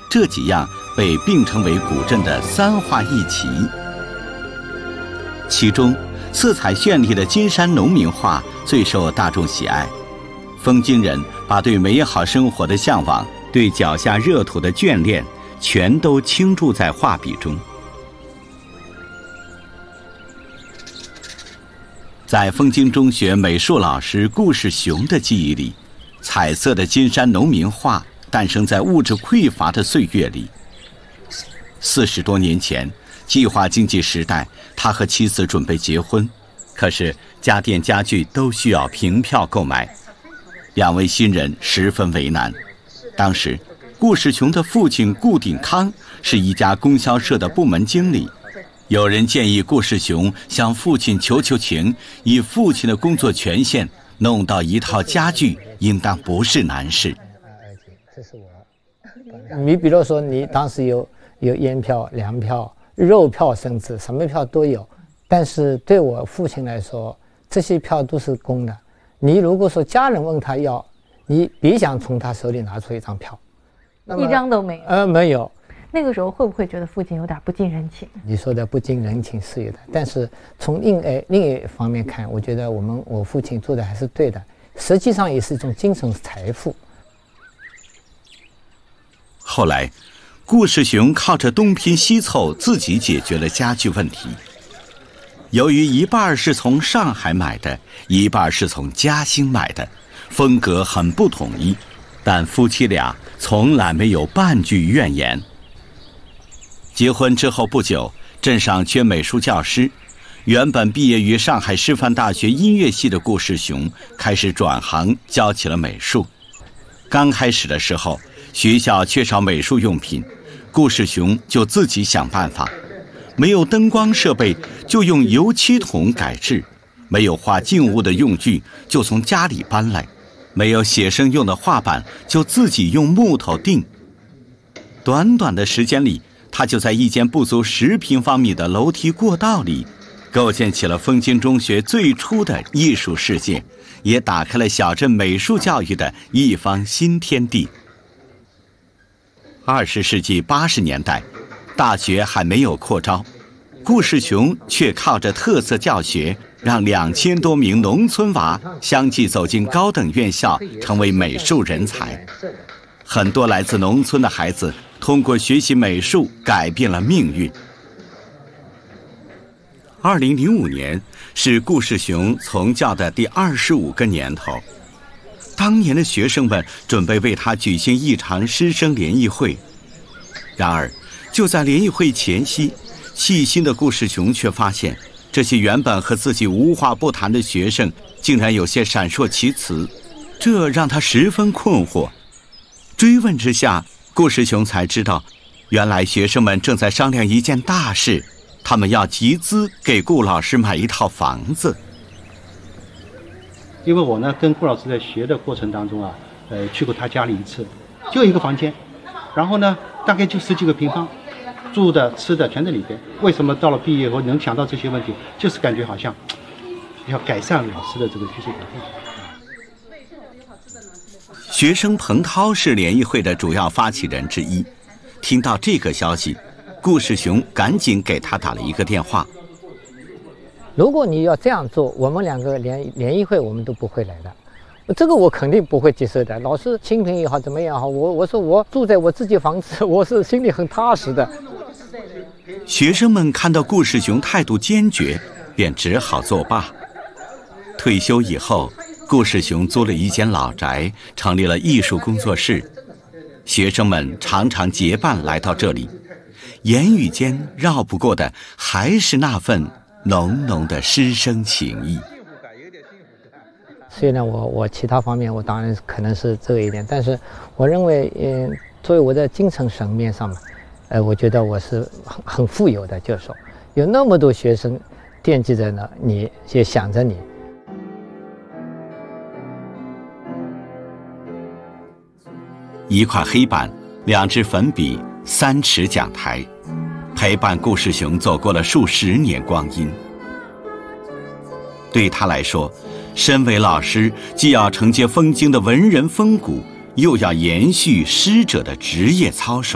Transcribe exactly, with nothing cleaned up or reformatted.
这几样被并称为古镇的三画一奇。其中色彩绚丽的金山农民画最受大众喜爱，丰津人把对美好生活的向往，对脚下热土的眷恋，全都倾注在画笔中。在丰津中学美术老师顾世雄的记忆里，彩色的金山农民画诞生在物质匮乏的岁月里。四十多年前，计划经济时代，他和妻子准备结婚，可是家电家具都需要凭票购买，两位新人十分为难。当时顾世雄的父亲顾鼎康是一家供销社的部门经理，有人建议顾世雄向父亲求求情，以父亲的工作权限弄到一套家具，应当不是难事。 这是我，你比如说，你当时有有烟票、粮票、肉票，甚至什么票都有。但是对我父亲来说，这些票都是公的。你如果说家人问他要，你别想从他手里拿出一张票， 一张都没有。 呃，没有。 那个时候会不会觉得父亲有点不近人情？ 你说的不近人情是有的，但是从另一另一方面看，我觉得我们我父亲做的还是对的，实际上也是一种精神财富。 后来，顾世雄靠着东拼西凑，自己解决了家具问题。由于一半是从上海买的，一半是从嘉兴买的，风格很不统一，但夫妻俩从来没有半句怨言。结婚之后不久，镇上缺美术教师，原本毕业于上海师范大学音乐系的顾世雄开始转行教起了美术。刚开始的时候，学校缺少美术用品，顾世雄就自己想办法，没有灯光设备就用油漆桶改制，没有画静物的用具就从家里搬来，没有写生用的画板就自己用木头钉。短短的时间里，他就在一间不足十平方米的楼梯过道里，构建起了丰津中学最初的艺术世界，也打开了小镇美术教育的一方新天地。二十世纪八十年代，大学还没有扩招，顾世雄却靠着特色教学，让两千多名农村娃相继走进高等院校，成为美术人才。很多来自农村的孩子通过学习美术改变了命运。二零零五年是顾世雄从教的第二十五个年头，当年的学生们准备为他举行一场师生联谊会。然而就在联谊会前夕，细心的顾世雄却发现，这些原本和自己无话不谈的学生竟然有些闪烁其词，这让他十分困惑。追问之下，顾世雄才知道，原来学生们正在商量一件大事，他们要集资给顾老师买一套房子。 因为我呢跟顾老师在学的过程当中啊，呃，去过他家里一次，就一个房间，然后呢大概就十几个平方，住的吃的全在里边。为什么到了毕业后能想到这些问题，就是感觉好像要改善老师的这个学习表现。 学生彭涛是联谊会的主要发起人之一，听到这个消息，顾世雄赶紧给他打了一个电话。 如果你要这样做，我们两个联联谊会我们都不会来的，这个我肯定不会接受的。老师清贫也好，怎么样好，我我说我住在我自己房子，我是心里很踏实的。 学生们看到顾世雄态度坚决，便只好作罢。退休以后，顾世雄租了一间老宅，成立了艺术工作室。学生们常常结伴来到这里，言语间绕不过的还是那份浓浓的师生情谊。 虽然我我其他方面我当然可能是这一点，但是我认为，嗯，作为我在精神层面上嘛，呃，我觉得我是很很富有的，就是说有那么多学生惦记着呢，你也想着你。 一块黑板，两支粉笔，三尺讲台，陪伴顾世雄走过了数十年光阴。对他来说，身为老师，既要承接丰津的文人风骨，又要延续师者的职业操守。